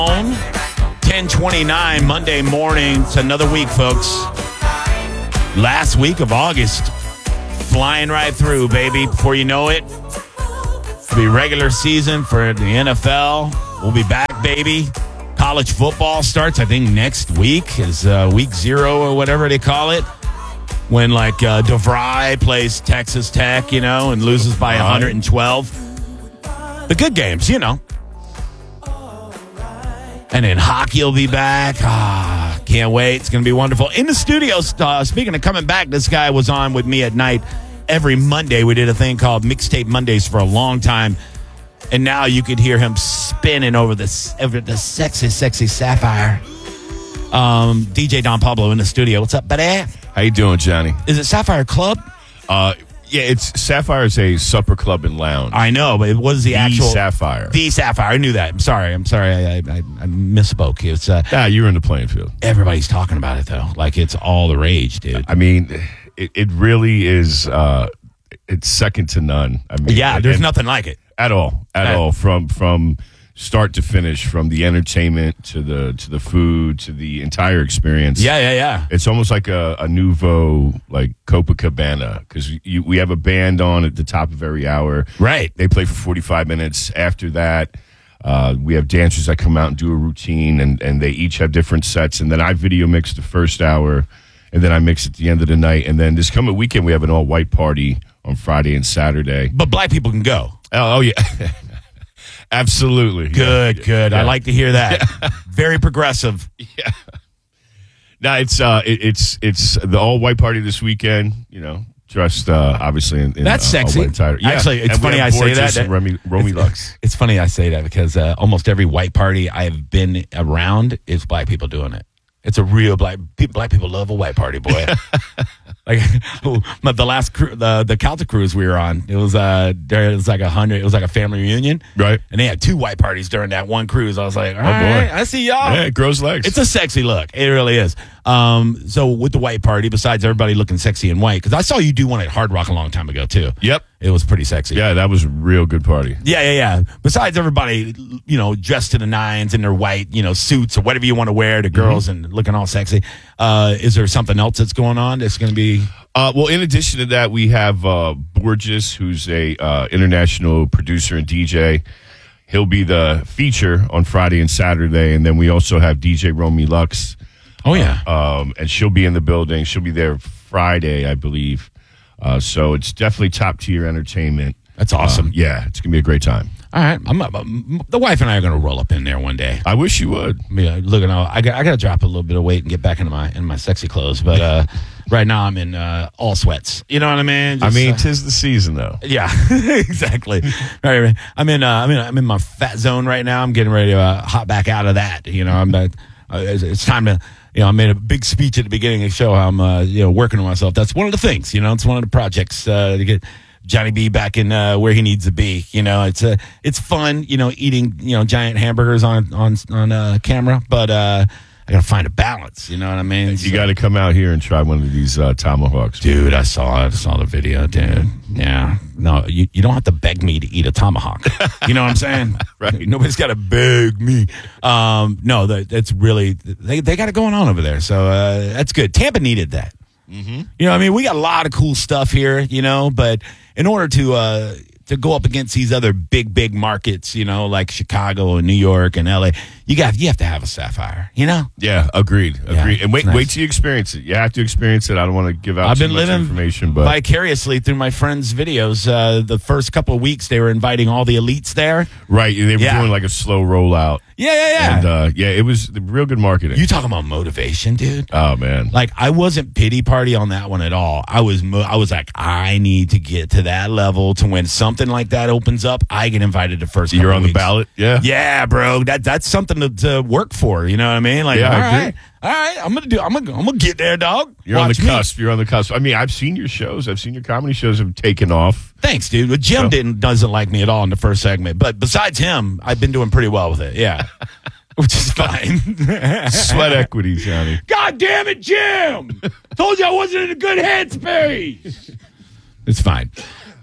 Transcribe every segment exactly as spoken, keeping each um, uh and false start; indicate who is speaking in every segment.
Speaker 1: ten twenty-nine Monday morning. It's another week, folks. Last week of August. Flying right through, baby. Before you know it, it'll be regular season for the N F L. We'll be back, baby. College football starts, I think, next week. Is uh, week zero or whatever they call it. When, like, uh, DeVry plays Texas Tech, you know, and loses by one hundred twelve. The good games, you know. And then hockey will be back. Ah, can't wait. It's going to be wonderful. In the studio, uh, speaking of coming back, this guy was on with me at night every Monday. We did a thing called Mixtape Mondays for a long time. And now you could hear him spinning over the, over the sexy, sexy Sapphire. Um, D J Don Pablo in the studio. What's up, buddy?
Speaker 2: How you doing, Johnny?
Speaker 1: Is it Sapphire Club?
Speaker 2: Uh, yeah, it's Sapphire is a supper club and lounge.
Speaker 1: I know, but it was the,
Speaker 2: the
Speaker 1: actual
Speaker 2: Sapphire.
Speaker 1: The Sapphire. I knew that. I'm sorry. I'm sorry. I, I, I misspoke. It's uh,
Speaker 2: yeah, you're in the playing field.
Speaker 1: Everybody's talking about it though, like it's all the rage, dude.
Speaker 2: I mean, it, it really is. Uh, it's second to none. I mean,
Speaker 1: yeah, there's
Speaker 2: and,
Speaker 1: nothing like it
Speaker 2: at all. At
Speaker 1: right.
Speaker 2: all. From from. Start to finish, from the entertainment to the to the food to the entire experience.
Speaker 1: Yeah, yeah, yeah.
Speaker 2: It's almost like a, a nouveau, like Copacabana, because we have a band on at the top of every hour.
Speaker 1: Right.
Speaker 2: They play for forty-five minutes. After that, uh, we have dancers that come out and do a routine, and, and they each have different sets. And then I video mix the first hour, and then I mix at the end of the night. And then this coming weekend, we have an all-white party on Friday and Saturday.
Speaker 1: But black people can go.
Speaker 2: Oh, oh yeah. Absolutely.
Speaker 1: Good,
Speaker 2: yeah.
Speaker 1: good.
Speaker 2: Yeah.
Speaker 1: I like to hear that. Yeah. Very progressive.
Speaker 2: Yeah. No, it's uh, it, it's it's the all white party this weekend. You know, dressed uh, obviously in, in
Speaker 1: that's
Speaker 2: uh,
Speaker 1: sexy.
Speaker 2: Yeah.
Speaker 1: Actually, it's
Speaker 2: and
Speaker 1: funny I say that. that
Speaker 2: Romy, Romy Lux.
Speaker 1: It's funny I say that because uh, almost every white party I've been around is black people doing it. It's a real black people. Black people love a white party, boy. Like the last cru- the the Celtic cruise we were on, it was uh there was like a hundred. It was like a family reunion,
Speaker 2: right?
Speaker 1: And they had two white parties during that one cruise. I was like, all
Speaker 2: oh
Speaker 1: right,
Speaker 2: boy,
Speaker 1: I see y'all.
Speaker 2: Yeah, it grows legs.
Speaker 1: It's a sexy look. It really is. Um, so with the white party, besides everybody looking sexy in white, because I saw you do one at Hard Rock a long time ago too.
Speaker 2: Yep,
Speaker 1: it was pretty sexy.
Speaker 2: Yeah, that was a real good party.
Speaker 1: Yeah, yeah, yeah. Besides everybody, you know, dressed to the nines in their white, you know, suits or whatever you want to wear, the girls mm-hmm. and looking all sexy. Uh, is there something else that's going on that's going to be?
Speaker 2: Uh, well, in addition to that, we have uh, Borges, who's a uh, international producer and D J. He'll be the feature on Friday and Saturday, and then we also have D J Romy Lux.
Speaker 1: Oh yeah,
Speaker 2: uh, um, and she'll be in the building. She'll be there Friday, I believe. Uh, so it's definitely top tier entertainment.
Speaker 1: That's awesome.
Speaker 2: Uh, yeah, it's gonna be a great time.
Speaker 1: All right, I'm, I'm, the wife and I are going to roll up in there one day.
Speaker 2: I wish you would.
Speaker 1: Yeah, looking all, I got, I got to drop a little bit of weight and get back into my in my sexy clothes. But uh, right now I'm in uh, all sweats. You know what I mean?
Speaker 2: Just, I mean,
Speaker 1: uh,
Speaker 2: tis the season, though.
Speaker 1: Yeah, exactly. Right, right. I'm in. Uh, I'm in. I'm in my fat zone right now. I'm getting ready to uh, hop back out of that. You know, I'm. Uh, it's, it's time to. You know, I made a big speech at the beginning of the show. How I'm, uh, you know, working on myself. That's one of the things. You know, it's one of the projects uh, to get Johnny B back in uh, where he needs to be. You know, it's uh, it's fun. You know, eating you know giant hamburgers on on on uh, camera, but uh, I gotta find a balance. You know what I mean?
Speaker 2: You
Speaker 1: so,
Speaker 2: got to come out here and try one of these uh, tomahawks,
Speaker 1: dude. I saw I saw the video, dude. Yeah, no, you, you don't have to beg me to eat a tomahawk. You know what I'm saying?
Speaker 2: Right?
Speaker 1: Nobody's got to beg me. Um, no, that that's really they they got it going on over there. So uh, that's good. Tampa needed that. Mm-hmm. You know, I mean, we got a lot of cool stuff here, you know, but in order to uh, to go up against these other big, big markets, you know, like Chicago and New York and L A, you got you have to have a Sapphire, you know?
Speaker 2: Yeah, agreed, agreed.
Speaker 1: Yeah,
Speaker 2: and wait,
Speaker 1: nice.
Speaker 2: wait till you experience it. You have to experience it. I don't want to give out
Speaker 1: I've
Speaker 2: too
Speaker 1: been
Speaker 2: much
Speaker 1: living
Speaker 2: information, but
Speaker 1: vicariously through my friends' videos. Uh, the first couple of weeks, they were inviting all the elites there.
Speaker 2: Right, they were
Speaker 1: yeah.
Speaker 2: doing like a slow rollout.
Speaker 1: Yeah, yeah, yeah.
Speaker 2: And uh, yeah, it was real good marketing.
Speaker 1: You talking about motivation, dude?
Speaker 2: Oh man,
Speaker 1: like I wasn't pity party on that one at all. I was, mo- I was like, I need to get to that level to when something like that opens up, I get invited to first.
Speaker 2: You're on
Speaker 1: weeks.
Speaker 2: the ballot, yeah,
Speaker 1: yeah, bro. That that's something to, to work for. You know what I mean? Like,
Speaker 2: yeah,
Speaker 1: all
Speaker 2: I
Speaker 1: right,
Speaker 2: agree.
Speaker 1: all right, I'm gonna do. I'm gonna, I'm gonna get there, dog.
Speaker 2: You're
Speaker 1: Watch
Speaker 2: on the
Speaker 1: me.
Speaker 2: cusp. You're on the cusp. I mean, I've seen your shows. I've seen your comedy shows have taken off.
Speaker 1: Thanks, dude. But Jim
Speaker 2: So.
Speaker 1: didn't doesn't like me at all in the first segment, but besides him, I've been doing pretty well with it. Yeah. Which is fine.
Speaker 2: Sweat equity, Johnny.
Speaker 1: God damn it, Jim! Told you I wasn't in a good headspace. It's fine.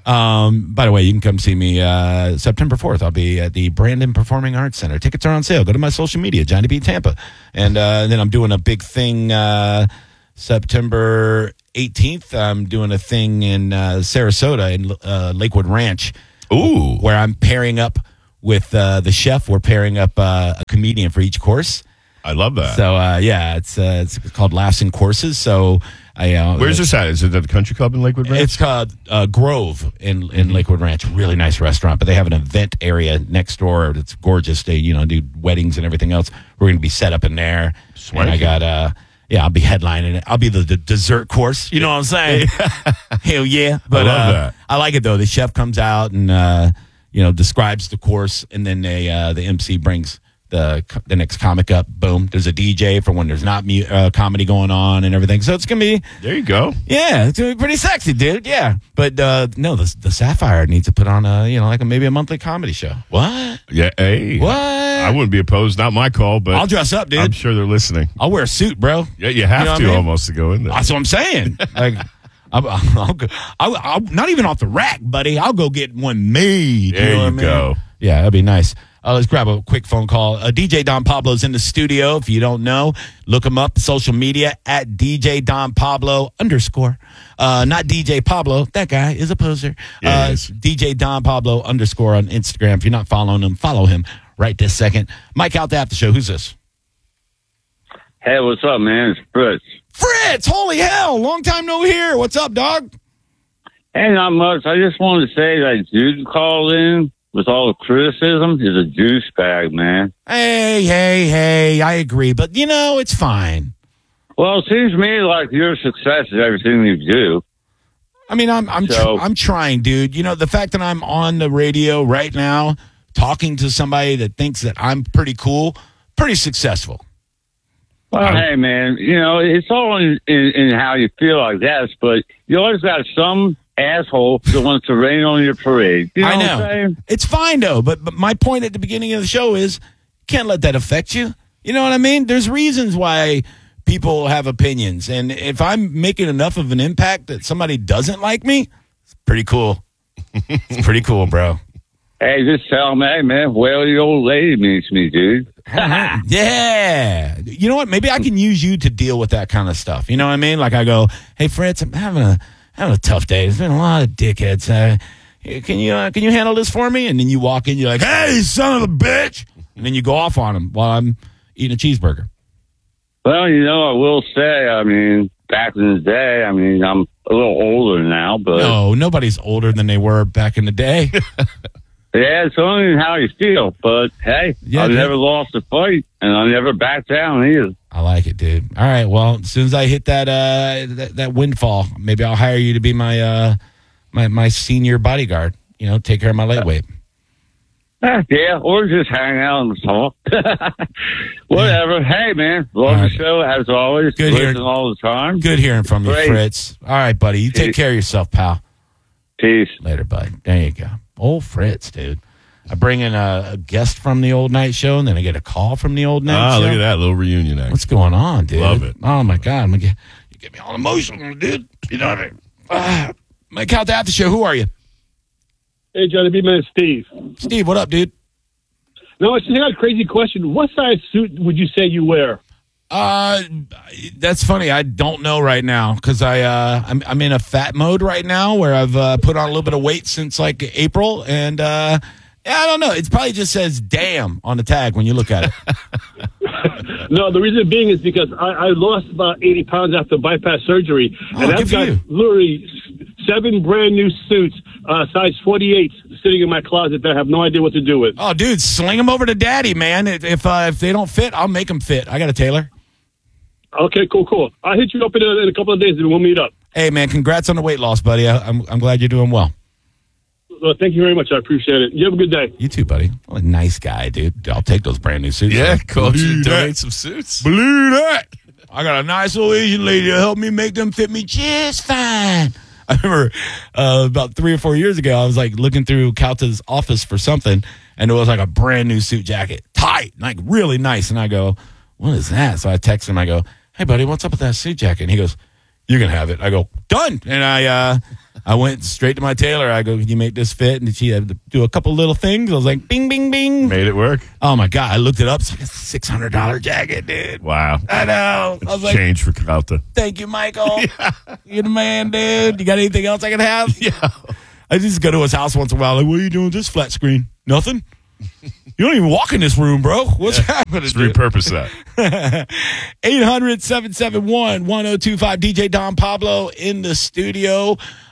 Speaker 1: Um, by the way, you can come see me uh, September fourth. I'll be at the Brandon Performing Arts Center. Tickets are on sale. Go to my social media, Johnny B. Tampa. And uh, then I'm doing a big thing uh, September eighteenth. I'm doing a thing in uh, Sarasota in uh, Lakewood Ranch.
Speaker 2: Ooh.
Speaker 1: Where I'm pairing up with uh, the chef. We're pairing up uh, a comedian for each course.
Speaker 2: I love that.
Speaker 1: So, uh, yeah, it's uh, it's called Laughs and Courses. So, I uh,
Speaker 2: Where's this at? Is it at the country club in Lakewood Ranch?
Speaker 1: It's called uh, Grove in, in mm-hmm. Lakewood Ranch. Really nice restaurant, but they have an event area next door. It's gorgeous. They, you know, do weddings and everything else. We're going to be set up in there.
Speaker 2: Swanky.
Speaker 1: And I got, uh, yeah, I'll be headlining it. I'll be the, the dessert course. You know what I'm saying? Hell yeah. But,
Speaker 2: I love
Speaker 1: uh,
Speaker 2: that.
Speaker 1: I like it, though. The chef comes out and, uh, you know, describes the course, and then they, uh, the M C brings the the next comic up. Boom. There's a D J for when there's not mu- uh, comedy going on and everything. So it's going to be.
Speaker 2: There you go.
Speaker 1: Yeah, it's going to be pretty sexy, dude. Yeah. But uh, no, the, the Sapphire needs to put on a, you know, like a, maybe a monthly comedy show. What?
Speaker 2: Yeah. Hey.
Speaker 1: What?
Speaker 2: I wouldn't be opposed. Not my call, but
Speaker 1: I'll dress up, dude.
Speaker 2: I'm sure they're listening.
Speaker 1: I'll wear a suit, bro.
Speaker 2: Yeah, you have
Speaker 1: You know
Speaker 2: to
Speaker 1: what I mean?
Speaker 2: almost to go in there.
Speaker 1: That's what I'm saying. Like, I'll, I'll, go, I'll, I'll not even off the rack, buddy. I'll go get one made.
Speaker 2: There
Speaker 1: you, know
Speaker 2: you
Speaker 1: what I mean?
Speaker 2: go.
Speaker 1: Yeah, that'd be nice. Uh, let's grab a quick phone call. Uh, D J Don Pablo's in the studio. If you don't know, look him up. Social media at D J Don Pablo underscore. Uh, not D J Pablo. That guy is a poser.
Speaker 2: Yeah,
Speaker 1: uh,
Speaker 2: he is.
Speaker 1: D J Don Pablo underscore on Instagram. If you're not following him, follow him right this second. Mike out the after show. Who's this?
Speaker 3: Hey, what's up, man? It's Fritz.
Speaker 1: Fritz! Holy hell! Long time no hear. What's up, dog?
Speaker 3: Hey, not much. I just wanted to say that dude called in with all the criticism is a douchebag, man.
Speaker 1: Hey, hey, hey, I agree. But, you know, it's fine.
Speaker 3: Well, it seems to me like your success is everything you do.
Speaker 1: I mean, I'm I'm
Speaker 3: So-
Speaker 1: tr- I'm trying, dude. You know, the fact that I'm on the radio right now talking to somebody that thinks that I'm pretty cool, pretty successful.
Speaker 3: Well,
Speaker 2: Um,
Speaker 3: hey, man, you know, it's all in, in, in how you feel, I guess, but you always got some asshole that wants to rain on your parade. You know,
Speaker 1: I know.
Speaker 3: what I'm saying?
Speaker 1: It's fine, though. But, but my point at the beginning of the show is can't let that affect you. You know what I mean? There's reasons why people have opinions. And if I'm making enough of an impact that somebody doesn't like me, it's pretty cool. It's pretty cool, bro.
Speaker 3: Hey, just tell him, hey, man, well, the old lady meets me, dude.
Speaker 1: Yeah. You know what? Maybe I can use you to deal with that kind of stuff. You know what I mean? Like I go, hey, Fritz, I'm having a having a tough day. There's been a lot of dickheads. Uh, can you uh, can you handle this for me? And then you walk in, you're like, hey, son of a bitch. And then you go off on them while I'm eating a cheeseburger.
Speaker 3: Well, you know, I will say, I mean, back in the day, I mean, I'm a little older now, but
Speaker 1: No, nobody's older than they were back in the day.
Speaker 3: yeah, it's only how you feel. But hey,
Speaker 1: Yeah,
Speaker 3: I've
Speaker 1: dude.
Speaker 3: never lost a fight, and I never backed down either.
Speaker 1: I like it, dude. All right. Well, as soon as I hit that uh that, that windfall, maybe I'll hire you to be my uh my my senior bodyguard. You know, take care of my lightweight.
Speaker 3: Eh, yeah, or just hang out and talk. Whatever. Hey, man, love
Speaker 1: All
Speaker 3: the
Speaker 1: right.
Speaker 3: show as always.
Speaker 1: Good
Speaker 3: Listen
Speaker 1: hearing-
Speaker 3: all the time.
Speaker 1: Good hearing from you,
Speaker 3: Great.
Speaker 1: Fritz. All right, buddy. You take
Speaker 3: Peace.
Speaker 1: care of yourself, pal.
Speaker 3: Peace.
Speaker 1: Later, bud. There you go. Old Fritz, dude. I bring in a, a guest from the old night show, and then I get a call from the old night
Speaker 2: Ah,
Speaker 1: show.
Speaker 2: look at that little reunion act.
Speaker 1: What's going on, dude?
Speaker 2: Love it.
Speaker 1: Oh my god, I'm gonna get, you get me all emotional, dude. You know what I mean? Ah, Mike out the after show. Who are you,
Speaker 4: Hey, Johnny B. Man, Steve.
Speaker 1: Steve? What up, dude?
Speaker 4: No, I just got a crazy question. What size suit would you say you wear?
Speaker 1: Uh, that's funny. I don't know right now because I uh I'm I'm in a fat mode right now where I've uh, put on a little bit of weight since like April, and uh, yeah, I don't know. It probably just says "damn" on the tag when you look at it.
Speaker 4: No, the reason being is because I, I lost about eighty pounds after bypass surgery,
Speaker 1: Oh,
Speaker 4: and
Speaker 1: good
Speaker 4: I've
Speaker 1: for
Speaker 4: got
Speaker 1: you.
Speaker 4: literally seven brand new suits, uh, size forty-eight, sitting in my closet that I have no idea what to do with.
Speaker 1: Oh, dude, sling them over to Daddy, man. If if, uh, if they don't fit, I'll make them fit. I got a tailor.
Speaker 4: Okay, cool, cool. I'll hit you up in a, in a couple of days and we'll meet up.
Speaker 1: Hey, man, congrats on the weight loss, buddy. I, I'm I'm glad you're doing well.
Speaker 4: Uh, thank you very much. I appreciate it. You have a good day.
Speaker 1: You too, buddy. What a nice guy, dude. I'll take those brand new suits.
Speaker 2: Yeah,
Speaker 1: man.
Speaker 2: coach, you
Speaker 1: Believe
Speaker 2: donate
Speaker 1: that.
Speaker 2: some suits.
Speaker 1: Believe that. I got a nice old Asian lady to help me make them fit me just fine. I remember uh, about three or four years ago, I was like looking through Calta's office for something, and it was like a brand new suit jacket, tight, like really nice. And I go, "What is that?" So I text him. I go, "Hey, buddy, what's up with that suit jacket?" And he goes, You can have it. I go, done. And I uh, I went straight to my tailor. I go, can you make this fit? And she had to do a couple little things. I was like, bing, bing, bing.
Speaker 2: Made it work?
Speaker 1: Oh, my God. I looked it up. It's like a six hundred dollars jacket, dude.
Speaker 2: Wow.
Speaker 1: I know. I was like,
Speaker 2: change for Calta.
Speaker 1: thank you, Michael. Yeah. You're the man, dude. You got anything else I can have?
Speaker 2: Yeah.
Speaker 1: I just go to his house once in a while. Like, what are you doing with this flat screen? Nothing? You don't even walk in this room, bro. What's yeah. happening?
Speaker 2: Just repurpose that.
Speaker 1: eight hundred, seven seven one, one oh two five. D J Don Pablo in the studio.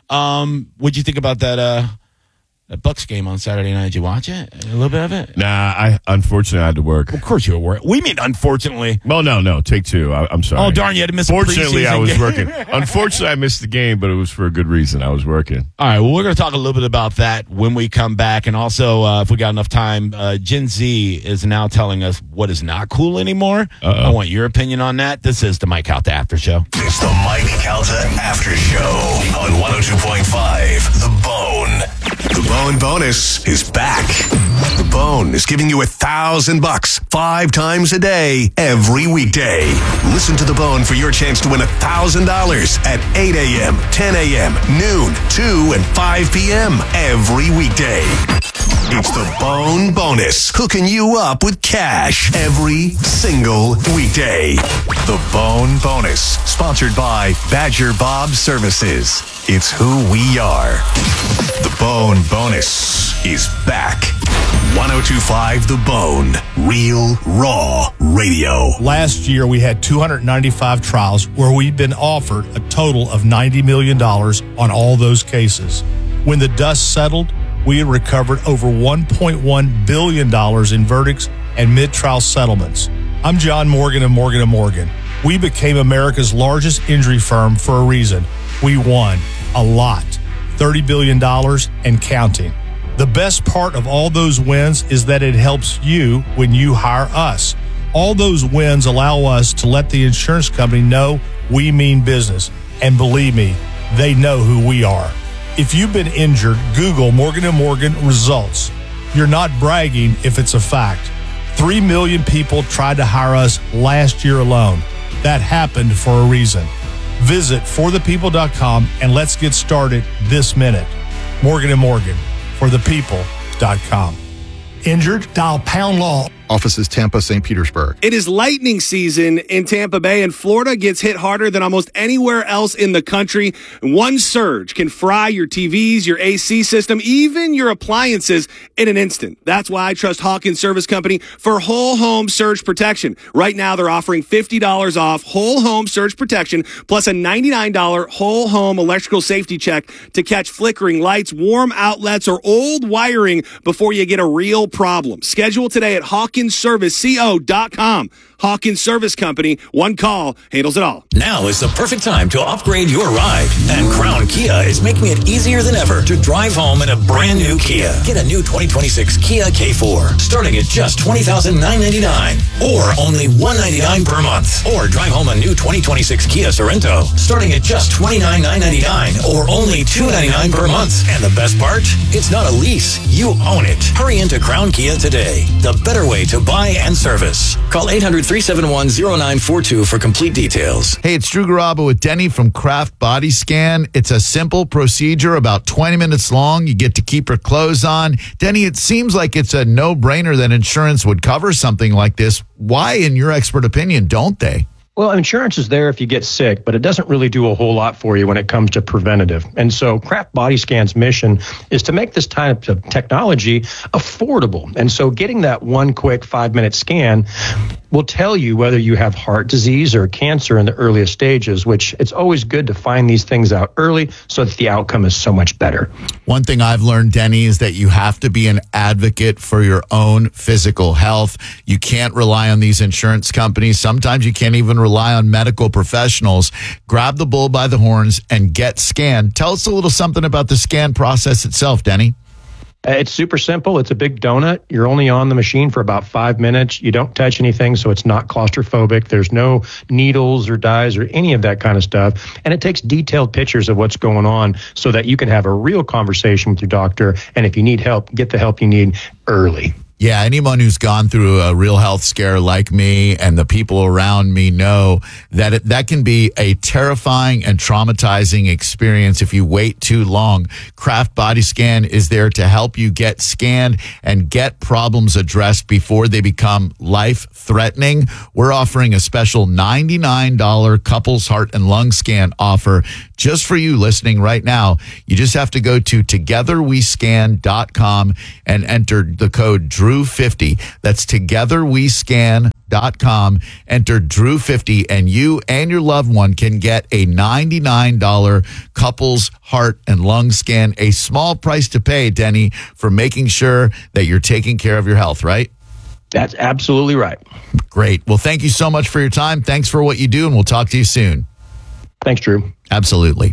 Speaker 1: Um, what'd you think about that uh, that Bucks game on Saturday night? Did you watch it? A little bit of it?
Speaker 2: Nah, I unfortunately I had to work.
Speaker 1: Of course you were working. We mean unfortunately.
Speaker 2: Well, no, no. Take two. I, I'm sorry.
Speaker 1: Oh, darn, you had to miss
Speaker 2: Fortunately,
Speaker 1: a preseason
Speaker 2: I was
Speaker 1: game.
Speaker 2: working. Unfortunately, I missed the game, but it was for a good reason. I was working.
Speaker 1: All right, well, we're going to talk a little bit about that when we come back. And also, uh, if we got enough time, uh, Gen Z is now telling us what is not cool anymore. Uh-oh. I want your opinion on that. This is the Mike Calta After Show.
Speaker 5: It's the Mike Calta After Show on one oh two point five The Bone. The Bone Bonus is back. The Bone is giving you a thousand bucks five times a day, every weekday. Listen to The Bone for your chance to win a thousand dollars at eight a.m., ten a.m., noon, two, and five p.m. every weekday. It's The Bone Bonus, hooking you up with cash every single weekday. The Bone Bonus, sponsored by Badger Bob Services. It's who we are. The Bone Bonus is back. one oh two point five The Bone, real, raw radio.
Speaker 6: Last year, we had two hundred ninety-five trials where we've been offered a total of ninety million dollars on all those cases. When the dust settled, we had recovered over one point one billion dollars in verdicts and mid-trial settlements. I'm John Morgan of Morgan and Morgan. We became America's largest injury firm for a reason. We won a lot, thirty billion dollars and counting. The best part of all those wins is that it helps you when you hire us. All those wins allow us to let the insurance company know we mean business. And believe me, they know who we are. If you've been injured, Google Morgan and Morgan results. You're not bragging if it's a fact. Three million people tried to hire us last year alone. That happened for a reason. Visit for the people dot com and let's get started this minute. Morgan and Morgan, for the people dot com. Injured? Dial pound law.
Speaker 7: Offices Tampa, Saint Petersburg.
Speaker 8: It is lightning season in Tampa Bay, and Florida gets hit harder than almost anywhere else in the country. One surge can fry your T Vs, your A C system, even your appliances in an instant. That's why I trust Hawkins Service Company for whole home surge protection. Right now, they're offering fifty dollars off whole home surge protection plus a ninety-nine dollars whole home electrical safety check to catch flickering lights, warm outlets, or old wiring before you get a real problem. Schedule today at Hawkins Service Co dot com. Hawkins Service Company. One call handles it all.
Speaker 5: Now is the perfect time to upgrade your ride. And Crown Kia is making it easier than ever to drive home in a brand new Kia. Get a new twenty twenty-six Kia K four starting at just twenty thousand nine hundred ninety-nine dollars or only one hundred ninety-nine dollars per month. Or drive home a new twenty twenty-six Kia Sorento starting at just twenty-nine thousand nine hundred ninety-nine dollars or only two hundred ninety-nine dollars per month. And the best part? It's not a lease. You own it. Hurry into Crown Kia today. The better way to buy and service. Call eight hundred, three seven one, zero nine four two for complete details.
Speaker 9: Hey, it's Drew Garabo with Denny from Kraft Body Scan. It's a simple procedure, about twenty minutes long. You get to keep your clothes on. Denny, it seems like it's a no-brainer that insurance would cover something like this. Why, in your expert opinion, don't they?
Speaker 10: Well, insurance is there if you get sick, but it doesn't really do a whole lot for you when it comes to preventative. And so Kraft Body Scan's mission is to make this type of technology affordable. And so getting that one quick five-minute scan will tell you whether you have heart disease or cancer in the earliest stages, which it's always good to find these things out early so that the outcome is so much better.
Speaker 9: One thing I've learned, Denny, is that you have to be an advocate for your own physical health. You can't rely on these insurance companies. Sometimes you can't even rely on medical professionals. Grab the bull by the horns and get scanned. Tell us a little something about the scan process itself, Denny.
Speaker 10: It's super simple. It's a big donut. You're only on the machine for about five minutes. You don't touch anything, so it's not claustrophobic. There's no needles or dyes or any of that kind of stuff. And it takes detailed pictures of what's going on so that you can have a real conversation with your doctor. And if you need help, get the help you need early.
Speaker 9: Yeah, anyone who's gone through a real health scare like me and the people around me know that it, that can be a terrifying and traumatizing experience if you wait too long. Kraft Body Scan is there to help you get scanned and get problems addressed before they become life-threatening. We're offering a special ninety-nine dollars couples heart and lung scan offer just for you listening right now. You just have to go to together we scan dot com and enter the code Drew fifty. That's together we scan dot com. Enter Drew fifty, and you and your loved one can get a ninety-nine dollars couples heart and lung scan. A small price to pay, Denny, for making sure that you're taking care of your health, right?
Speaker 10: That's absolutely right.
Speaker 9: Great. Well, thank you so much for your time. Thanks for what you do, and we'll talk to you soon.
Speaker 10: Thanks, Drew.
Speaker 9: Absolutely.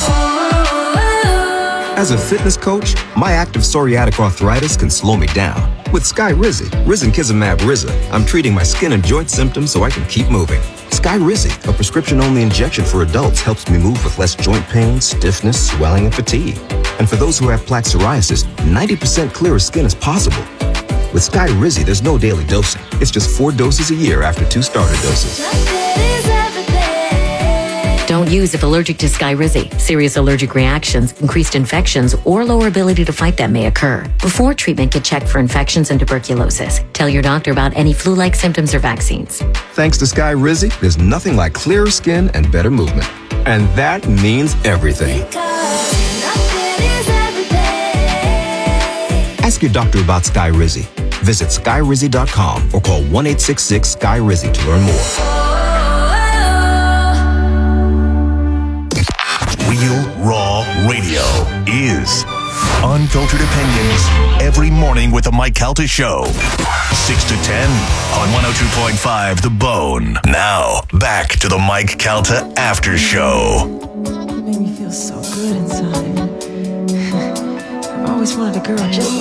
Speaker 11: As a fitness coach, my active psoriatic arthritis can slow me down. With Skyrizi, Risankizumab Riza, I'm treating my skin and joint symptoms so I can keep moving. Skyrizi, a prescription-only injection for adults, helps me move with less joint pain, stiffness, swelling, and fatigue. And for those who have plaque psoriasis, ninety percent clearer skin is possible. With Skyrizi, there's no daily dosing. It's just four doses a year after two starter doses.
Speaker 12: Don't use if allergic to Skyrizi. Serious allergic reactions, increased infections, or lower ability to fight them may occur. Before treatment, get checked for infections and tuberculosis. Tell your doctor about any flu-like symptoms or vaccines.
Speaker 11: Thanks to Skyrizi, there's nothing like clearer skin and better movement. And that means everything. Ask your doctor about Skyrizi. Visit Skyrizi dot com or call one eight six six Sky Rizi to learn more.
Speaker 5: Real Raw Radio is unfiltered opinions every morning with the Mike Calta Show. six to ten on one oh two point five The Bone. Now, back to the Mike Calta After Show.
Speaker 13: You make me feel so good inside. I've always wanted a girl just